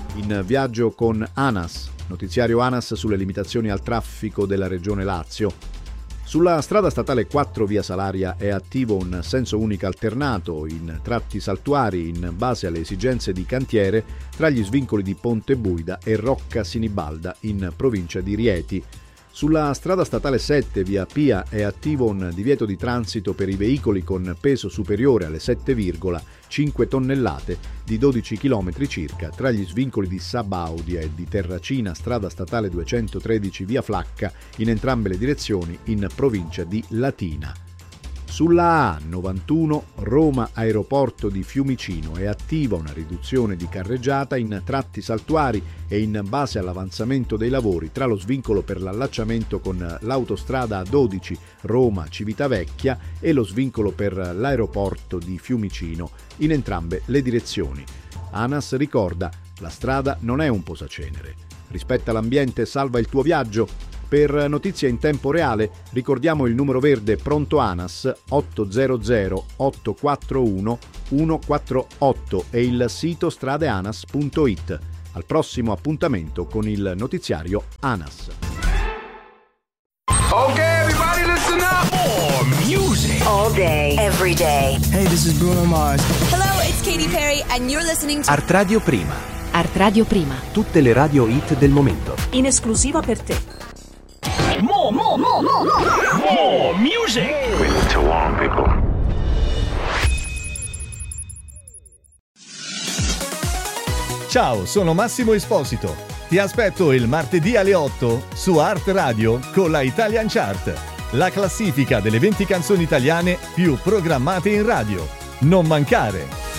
In viaggio con ANAS, notiziario ANAS sulle limitazioni al traffico della regione Lazio. Sulla strada statale 4 via Salaria è attivo un senso unico alternato in tratti saltuari in base alle esigenze di cantiere tra gli svincoli di Ponte Buida e Rocca Sinibalda in provincia di Rieti. Sulla strada statale 7 via Pia è attivo un divieto di transito per i veicoli con peso superiore alle 7,5 tonnellate di 12 km circa tra gli svincoli di Sabaudia e di Terracina, strada statale 213 via Flacca in entrambe le direzioni in provincia di Latina. Sulla A91 Roma Aeroporto di Fiumicino è attiva una riduzione di carreggiata in tratti saltuari e in base all'avanzamento dei lavori tra lo svincolo per l'allacciamento con l'autostrada A12 Roma Civitavecchia e lo svincolo per l'aeroporto di Fiumicino in entrambe le direzioni. ANAS ricorda: la strada non è un posacenere. Rispetta l'ambiente, salva il tuo viaggio. Per notizie in tempo reale ricordiamo il numero verde pronto ANAS 800 841 148 e il sito stradeanas.it. Al prossimo appuntamento con il notiziario ANAS. Okay, everybody listen up. More music. All day, every day. Hey, this is Bruno Mars. Hello, it's Katy Perry and you're listening to Art Radio Prima. Art Radio Prima. Tutte le radio hit del momento. In esclusiva per te. More music. We need to warn people. Ciao, sono Massimo Esposito. Ti aspetto il martedì alle 8 su Art Radio con la Italian Chart, la classifica delle 20 canzoni italiane più programmate in radio. Non mancare!